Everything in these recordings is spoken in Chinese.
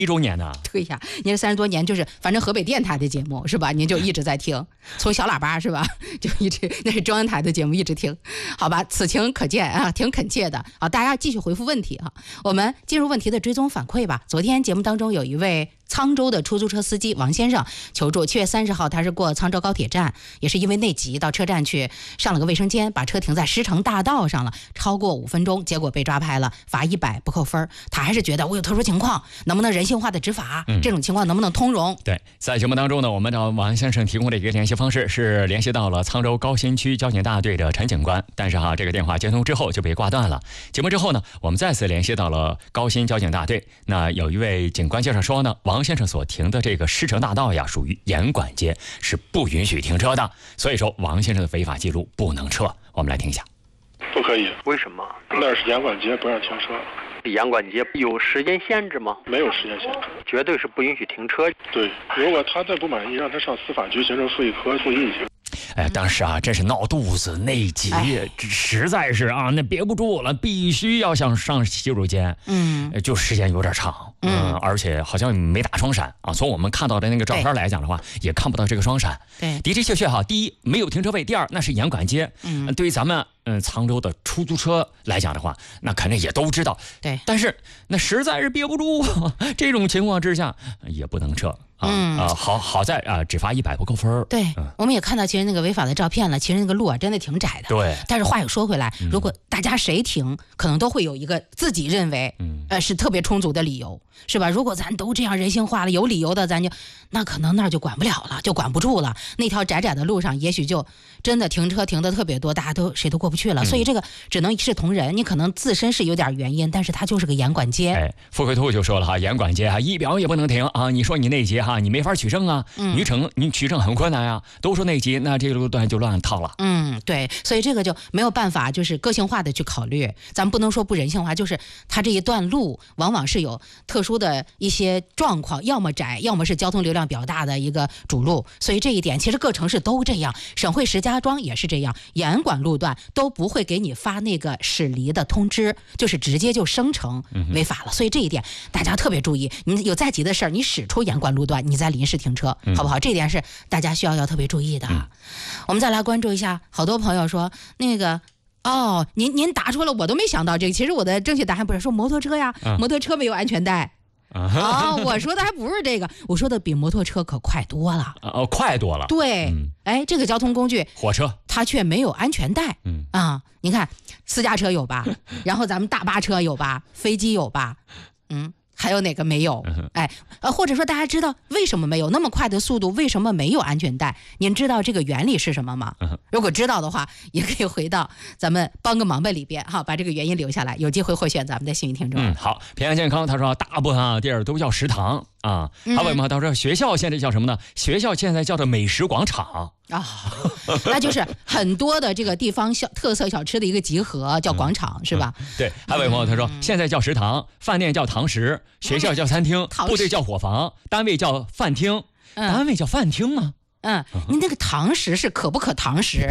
1周年呢？ 对呀，您这30多年就是反正河北电台的节目是吧？您就一直在听，从小喇叭是吧？就一直那是中央台的节目一直听，好吧？此情可见啊，挺恳切的啊！大家继续回复问题啊，我们进入问题的追踪反馈吧。昨天节目当中有一位沧州的出租车司机王先生求助，7月30号他是过沧州高铁站，也是因为内急到车站去上了个卫生间，把车停在狮城大道上了，超过5分钟，结果被抓拍了，罚100不扣分。他还是觉得我有特殊情况，能不能人性化的执法？这种情况能不能通融？ 对，在节目当中呢，我们的王先生提供的一个联系方式是联系到了沧州高新区交警大队的陈警官，但是这个电话接通之后就被挂断了。节目之后呢，我们再次联系到了高新交警大队，那有一位警官介绍说呢，王先生所停的这个狮城大道呀，属于严管街，是不允许停车的，所以说王先生的违法记录不能撤。我们来听一下。 不可以。 为什么？ 那是严管街，不让停车。 严管街有时间限制吗？ 没有时间限制， 绝对是不允许停车。 对，如果他再不满意，让他上司法局行政复议科复议去。 哎，当时真是闹肚子内急，实在是那憋不住了，必须要想上洗手间。就时间有点长，而且好像没打双闪啊。从我们看到的那个照片来讲的话，也看不到这个双闪。 对， 的确第一没有停车位，第二那是严管街。对于咱们沧州的出租车来讲的话，那肯定也都知道。 对， 但是那实在是憋不住，这种情况之下也不能撤。好在只罚100不扣分。 对，我们也看到其实那个违法的照片了，其实那个路真的挺窄的。 对， 但是话又说回来，如果大家谁停，可能都会有一个自己认为是特别充足的理由，是吧？如果咱都这样人性化了，有理由的，那可能那儿就管不了了，就管不住了。那条窄窄的路上，也许就真的停车停的特别多，大家谁都过不去了。所以这个只能一视同仁，你可能自身是有点原因，但是它就是个严管街。 付慧兔就说了严管街1秒也不能停啊！你说你内急你没法取证啊，你取证很困难啊。都说内急，那这个路段就乱套了。 对，所以这个就没有办法，就是个性化的去考虑。咱们不能说不人性化，就是它这一段路往往是有特殊的一些状况，要么窄，要么是交通流量比较大的一个主路。所以这一点其实各城市都这样，省会石家庄也是这样，严管路段都不会给你发那个驶离的通知，就是直接就生成违法了。所以这一点大家特别注意，你有再急的事儿，你驶出严管路段，你再临时停车，好不好？这点是大家需要特别注意的。我们再来关注一下，好多朋友说那个您答出了，我都没想到这个。其实我的正确答案不是说摩托车呀，摩托车没有安全带。我说的还不是这个，我说的比摩托车可快多了。 快多了。 对，这个交通工具， 火车， 它却没有安全带。你看私家车有吧，然后咱们大巴车有吧，飞机有吧，还有哪个没有？或者说大家知道为什么没有那么快的速度？为什么没有安全带？您知道这个原理是什么吗？如果知道的话，也可以回到咱们帮个忙呗里边把这个原因留下来，有机会会选咱们的幸运听众。 好，平安健康他说大部分地儿都叫食堂啊。还有吗？他说学校现在叫什么呢？学校现在叫做美食广场。 那就是很多的这个地方特色小吃的一个集合，叫广场，是吧？ 对。还有朋友他说现在叫食堂，饭店叫堂食，学校叫餐厅，部队叫伙房，单位叫饭厅。单位叫饭厅吗？ 您那个堂食是可不可堂食？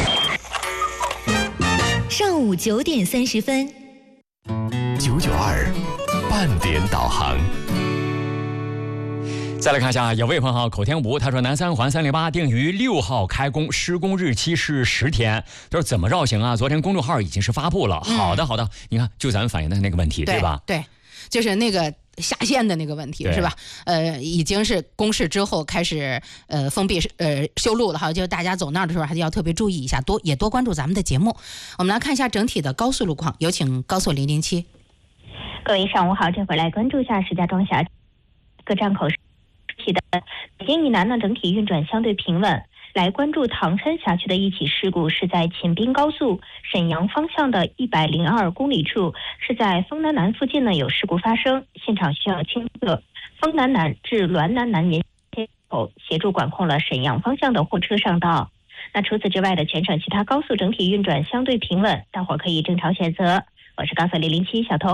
上午9点30分 992半点导航。 再来看一下，有位朋友口天吴，他说南三环308定于6号开工，施工日期是10天。他说怎么绕行啊？昨天公众号已经是发布了。好的，你看就咱们反映的那个问题，对吧？ 对，就是那个下线的那个问题，是吧？已经是公示之后开始封闭修路了就大家走那儿的时候还是要特别注意一下，多关注咱们的节目。我们来看一下整体的高速路况，有请高速007。 各位上午好，这会儿来关注一下石家庄辖各站口的北京以南呢，整体运转相对平稳。来关注唐山辖区的一起事故，是在秦滨高速沈阳方向的102公里处，是在丰南南附近呢有事故发生，现场需要清测丰南南至滦南南沿线口，协助管控了沈阳方向的货车上道。那除此之外的全省其他高速整体运转相对平稳，大伙可以正常选择。我是高速007小童。好。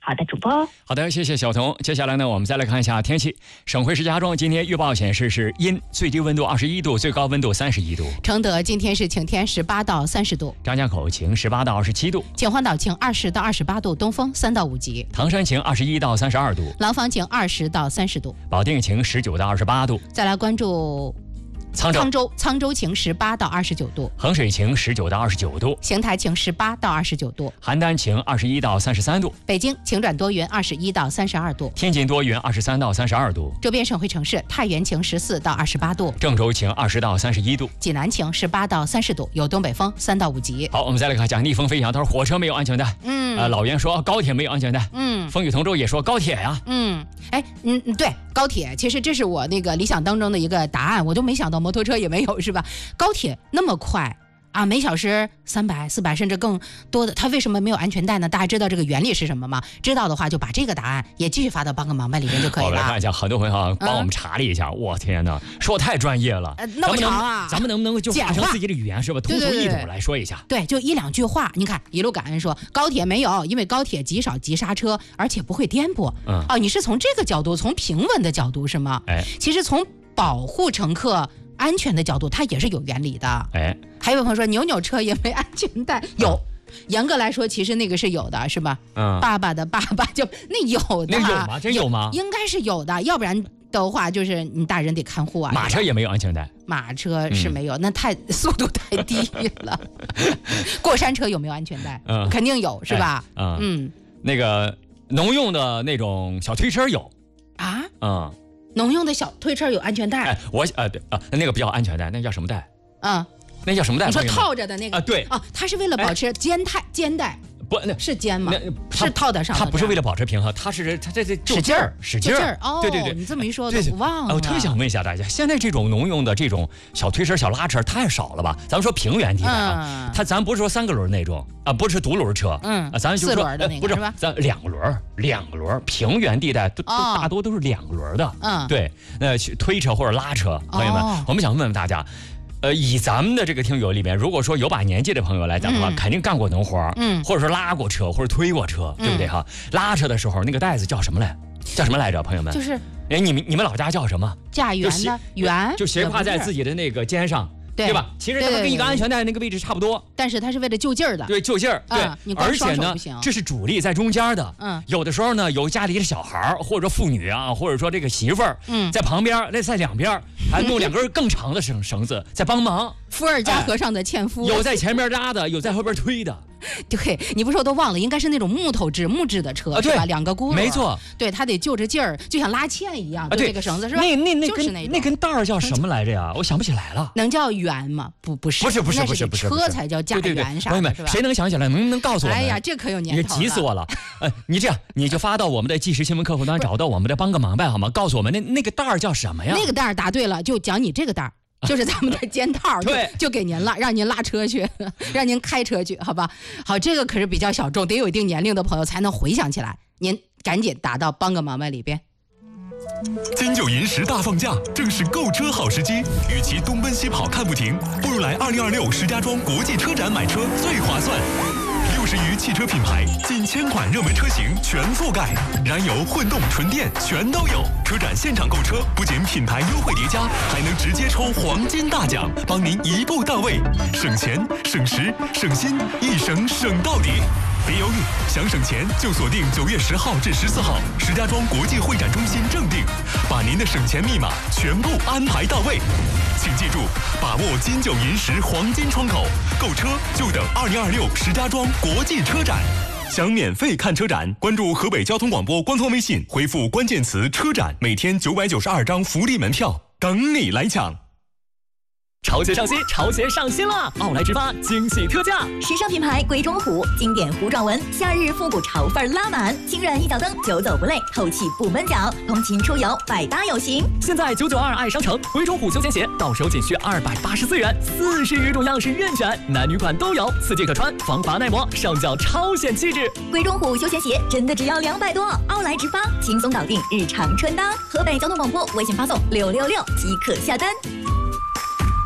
好的，主播。 好的，谢谢小彤。接下来呢，我们再来看一下天气。省会石家庄今天预报显示是阴，最低温度21度，最高温度31度。 承德今天是晴天，18到30度。 张家口晴，18到27度。 秦皇岛晴，20到28度，东风3到5级。 唐山晴，21到32度。 廊坊晴，20到30度。 保定晴，19到28度。 再来关注沧州晴18到29度， 衡水晴19到29度， 邢台晴18到29度， 邯郸晴21到33度， 北京晴转多云21到32度， 天津多云23到32度， 周边省会城市太原晴14到28度， 郑州晴20到31度， 济南晴18到30度，有东北风3到5级。 好，我们再来看讲逆风飞翔，他说火车没有安全带，老袁说高铁没有安全带，风雨同舟也说高铁呀， 对，高铁其实这是我那个理想当中的一个答案，我就没想到摩托车也没有，是吧？高铁那么快啊，每小时300、400甚至更多的，它为什么没有安全带呢？大家知道这个原理是什么吗？知道的话就把这个答案也继续发到帮个忙吧里面就可以了。 我们来看一下，很多朋友帮我们查了一下，我天哪，说太专业了， 那么长啊！ 咱们能不能就化成自己的语言是吧？通俗易懂来说一下。 对，就1、2句话。你看一路感恩说高铁没有，因为高铁极少急刹车，而且不会颠簸。你是从这个角度，从平稳的角度是吗？其实从保护乘客安全的角度，它也是有原理的。还有朋友说扭车也没安全带，有。严格来说，其实那个是有的，是吧？爸爸的爸爸就那有的， 那有吗？真有吗？ 应该是有的，要不然的话就是你大人得看护啊。 马车也没有安全带， 马车是没有，那速度太低了。过山车有没有安全带？肯定有，是吧？ 那个农用的那种小推车有啊？农用的小推车有安全带？ 那个不叫安全带，那叫什么带？那叫什么带？ 你说套着的那个对它是为了保持肩带。 不，那是肩吗？是套得上的。 它不是为了保持平衡，它这使劲儿。对， 你这么一说，我忘了。 我特别想问一下大家，现在这种农用的这种小推车、小拉车太少了吧？咱们说平原地带啊，咱不是说3个轮那种啊，不是独轮车，咱就说4轮的那个是吧？咱2轮，平原地带大多都是2轮的。对，那推车或者拉车，朋友们，我们想问问大家。以咱们的这个听友里面，如果说有把年纪的朋友来讲的话，肯定干过农活，或者说拉过车，或者推过车，对不对哈？拉车的时候那个带子叫什么来着，朋友们？ 就是你们老家叫什么？ 驾辕的辕， 就斜挎在自己的那个肩上。对吧？其实它跟一个安全带那个位置差不多， 但是它是为了就劲儿的。 对，就劲儿。对，而且呢，这是主力在中间的。有的时候呢，有家里的小孩或者说妇女啊，或者说这个媳妇儿，在旁边，那在两边还弄2根更长的绳子在帮忙。 伏尔加河上的纤夫， 有在前面拉的，有在后边推的。 对，你不说都忘了，应该是那种木质的车，是吧？2个轱辘， 没错。 对，它得就着劲儿，就像拉纤一样，对那个绳子是吧？ 那根带儿叫什么来着呀？我想不起来了。 能叫辕吗？不是，车才叫驾辕啥的，是吧？ 谁能想起来？能告诉我们？ 哎呀，这可有年头了， 急死我了！你这样，你就发到我们的即时新闻客户端，找到我们的帮个忙呗，好吗？告诉我们那个带儿叫什么呀？ 那个带儿答对了，就讲你这个带儿。就是咱们的肩套， 对， 就给您了，让您拉车去，让您开车去，好吧？好，这个可是比较小众，得有一定年龄的朋友才能回想起来。您赶紧打到帮个忙吧里边。 金九银十大放假，正是购车好时机。与其东奔西跑看不停，不如来2026石家庄国际车展买车最划算。60余汽车品牌，近1000款热门车型全覆盖，燃油、混动、纯电全都有。车展现场购车，不仅品牌优惠叠加，还能直接抽黄金大奖，帮您一步到位，省钱、省时、省心，一省到底。别犹豫，想省钱就锁定9月10号至14号，石家庄国际会展中心正定，把您的省钱密码全部安排到位。请记住，把握金九银十黄金窗口，购车就等2026石家庄国际车展。想免费看车展，关注河北交通广播官方微信，回复关键词车展，每天992张福利门票，等你来抢。 潮鞋上新，潮鞋上新了！奥莱直发惊喜特价， 时尚品牌鬼冢虎，经典弧状纹，夏日复古潮范拉满，轻软一脚蹬，久走不累，透气不闷脚，通勤出游百搭有型。 现在992爱商城鬼冢虎休闲鞋到手仅需284元，40余种样式任选，男女款都有，4季可穿，防滑耐磨，上脚超显气质。 鬼冢虎休闲鞋真的只要200多，奥莱直发轻松搞定日常穿搭。河北交通广播微信发送666即可下单。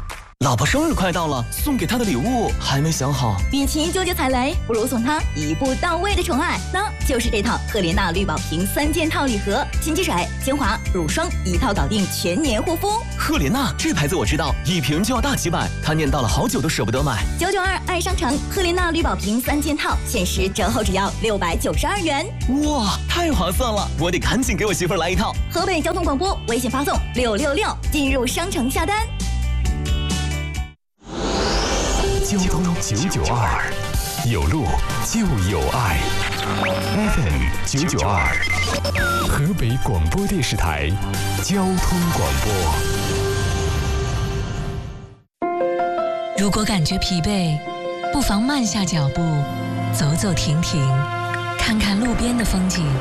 老婆生日快到了，送给她的礼物还没想好。 与其纠结踩雷，不如送她一步到位的宠爱，那就是这套赫莲娜绿宝瓶3件套礼盒，洗肌水、精华、乳霜一套搞定全年护肤。 赫莲娜这牌子我知道，一瓶就要大几百，她念叨了好久都舍不得买。 992爱商城赫莲娜绿宝瓶3件套，限时折后只要692元。 哇，太划算了！我得赶紧给我媳妇儿来一套。 河北交通广播微信发送666进入商城下单。 交通992，有路就有爱。FM 992，河北广播电视台交通广播。 如果感觉疲惫，不妨慢下脚步，走走停停，看看路边的风景。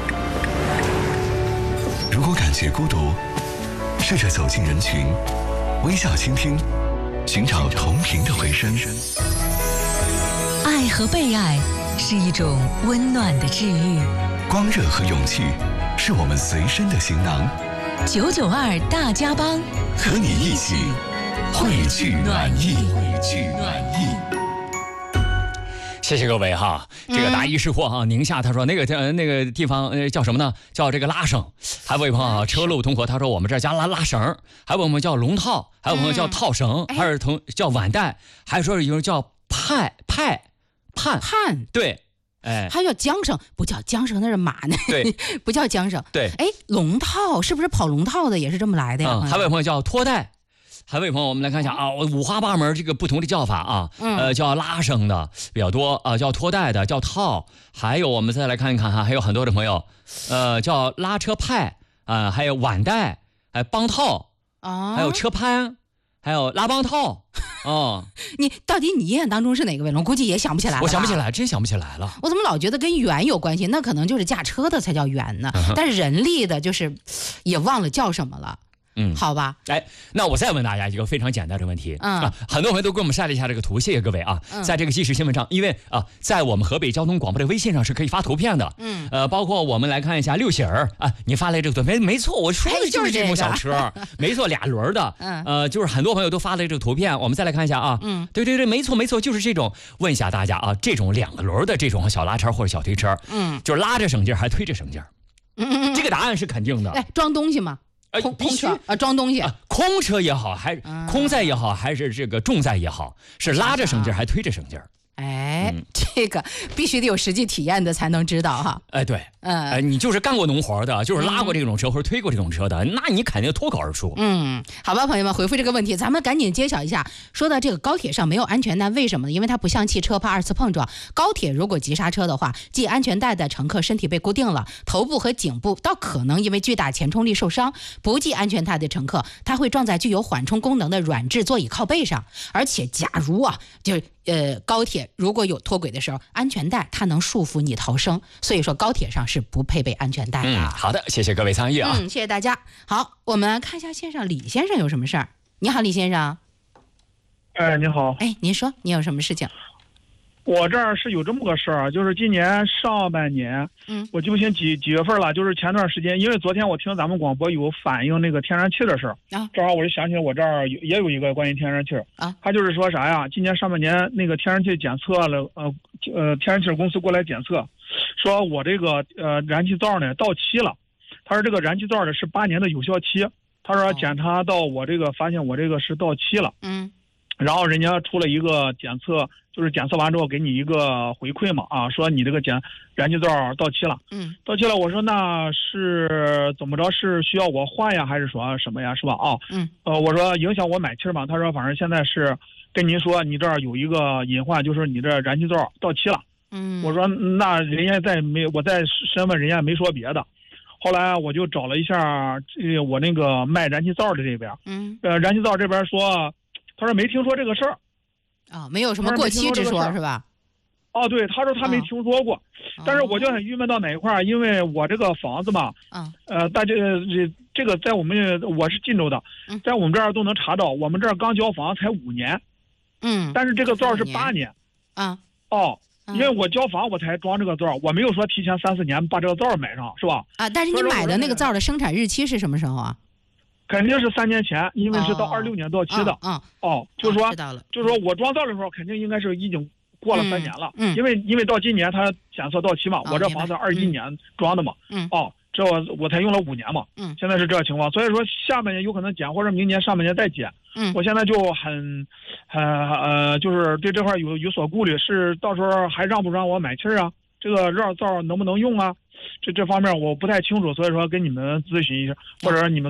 如果感觉孤独，试着走进人群，微笑倾听，寻找同频的回声。 爱和被爱是一种温暖的治愈， 光热和勇气是我们随身的行囊。 992大家帮， 和你一起汇聚暖意，汇聚暖意。 谢谢各位哈，这个答疑释惑哈。宁夏他说那个地方叫什么呢？叫这个拉绳。还有一位朋友车路通河，他说我们这儿叫拉绳。还有我们叫龙套，还有我们叫套绳，还有叫碗带，还说有人叫盼，对，哎， 还叫缰绳，不叫缰绳那是马呢， 对， 不叫缰绳， 对， 哎，龙套是不是跑龙套的也是这么来的呀？ 还有朋友叫拖带。还有位朋友，我们来看一下啊，五花八门这个不同的叫法啊，叫拉绳的比较多啊，叫拖带的，叫套，还有我们再来看一看哈，还有很多的朋友，叫拉车派啊，还有碗带，帮套啊，还有车拍，还有拉帮套啊。 你到底你印象当中是哪个尾龙？估计也想不起来了。 我想不起来，真想不起来了。 我怎么老觉得跟圆有关系？那可能就是驾车的才叫圆呢，但是人力的就是也忘了叫什么了。好吧， 哎，那我再问大家一个非常简单的问题很多朋友都给我们晒了一下这个图，谢谢各位啊，在这个即时新闻上，因为在我们河北交通广播的微信上是可以发图片的，包括我们来看一下六喜儿啊，你发来这个图片，没错，我说的就是这种小车，没错，2轮的，就是很多朋友都发了这个图片，我们再来看一下啊，对，没错，就是这种，问一下大家啊，这种2个轮的这种小拉车或者小推车，就是拉着省劲还推着省劲这个答案是肯定的， 哎，装东西吗？空车啊，装东西空车也好，还是空载也好，还是这个重载也好，是拉着省劲还推着省劲儿。 哎，这个必须得有实际体验的才能知道哈。 哎，对，你就是干过农活的，就是拉过这种车或者推过这种车的，那你肯定脱口而出。 好吧，朋友们，回复这个问题，咱们赶紧揭晓一下。说到这个高铁上没有安全带，为什么呢？因为它不像汽车怕2次碰撞，高铁如果急刹车的话，系安全带的乘客身体被固定了，头部和颈部倒可能因为巨大前冲力受伤；不系安全带的乘客，他会撞在具有缓冲功能的软质座椅靠背上。而且假如高铁如果有脱轨的时候，安全带它能束缚你逃生，所以说高铁上是不配备安全带的。 好的，谢谢各位参与啊。 谢谢大家。好，我们看一下线上李先生有什么事儿。你好，李先生。 哎，你好。 哎，您说你有什么事情？ 我这儿是有这么个事儿，就是今年上半年，我记不清几月份了，就是前段时间，因为昨天我听咱们广播有反映那个天然气的事儿啊，正好我就想起来我这儿也有一个关于天然气啊，他就是说啥呀？今年上半年那个天然气检测了，天然气公司过来检测，说我这个燃气灶呢到期了，他说这个燃气灶呢是8年的有效期，他说检查到我这个发现我这个是到期了，然后人家出了一个检测。就是检测完之后给你一个回馈嘛，说你这个燃气灶到期了，到期了。我说那是怎么着？是需要我换呀，还是说什么呀？是吧？我说影响我买气吗？他说反正现在是跟您说你这儿有一个隐患，就是你这燃气灶到期了。我说那人家我再审问人家没说别的。后来我就找了一下我那个卖燃气灶的这边，燃气灶这边说，他说没听说这个事儿。 没有什么过期之说是吧？ 对，他说他没听说过，但是我就很郁闷到哪一块儿，因为我这个房子嘛，但这个在我是晋州的，在我们这儿都能查到，我们这儿刚交房才5年，但是这个灶是8年，因为我交房我才装这个灶，我没有说提前3、4年把这个灶买上，是吧？ 但是你买的那个灶的生产日期是什么时候啊？ 肯定是3年前，因为是到26年到期的。就是说我装造的时候肯定应该是已经过了3年了。因为到今年它检测到期嘛，我这房子21年装的嘛。这我才用了5年嘛。现在是这个情况，所以说下半年有可能减，或者明年上半年再减。我现在就就是对这块有所顾虑，是到时候还让不让我买气啊？这个绕灶能不能用啊？这方面我不太清楚，所以说跟你们咨询一下，或者你们